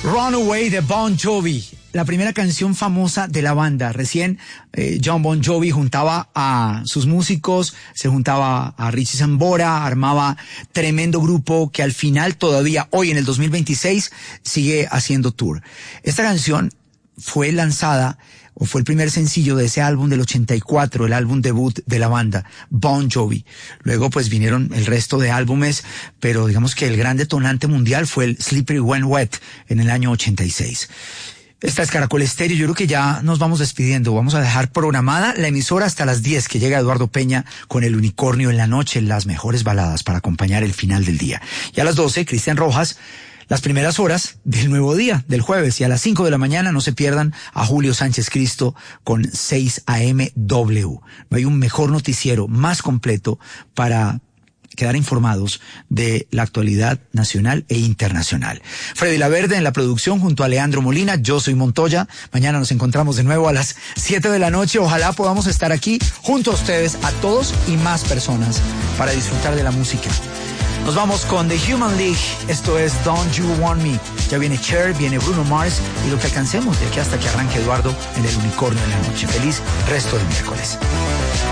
Runaway de Bon Jovi, la primera canción famosa de la banda. Recién John Bon Jovi juntaba a sus músicos, se juntaba a Richie Sambora, armaba tremendo grupo que al final todavía hoy en el 2026 sigue haciendo tour. Esta canción fue lanzada o fue el primer sencillo de ese álbum del 84, el álbum debut de la banda, Bon Jovi. Luego pues vinieron el resto de álbumes, pero digamos que el gran detonante mundial fue el Slippery When Wet en el año 86. Esta es Caracol Estéreo. Yo creo que ya nos vamos despidiendo. Vamos a dejar programada la emisora hasta las 10, que llega Eduardo Peña con El Unicornio en la Noche, las mejores baladas para acompañar el final del día. Y a las 12, Cristian Rojas, las primeras horas del nuevo día, del jueves. Y a las 5 de la mañana no se pierdan a Julio Sánchez Cristo con 6 AM W. No hay un mejor noticiero más completo para quedar informados de la actualidad nacional e internacional. Freddy Laverde en la producción junto a Leandro Molina. Yo soy Montoya. Mañana nos encontramos de nuevo a las 7 de la noche. Ojalá podamos estar aquí junto a ustedes, a todos y más personas, para disfrutar de la música. Nos vamos con The Human League. Esto es Don't You Want Me. Ya viene Cher, viene Bruno Mars y lo que alcancemos de aquí hasta que arranque Eduardo en El Unicornio en la Noche. Feliz resto de miércoles.